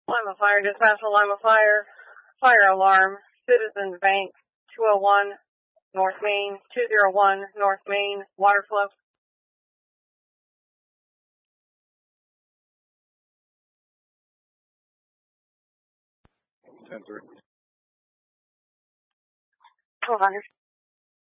Lima Fire, dispatch to Lima Fire. Fire alarm, Citizens Bank, 201 North Main, 201 North Main, water flow. 10-3. 1200.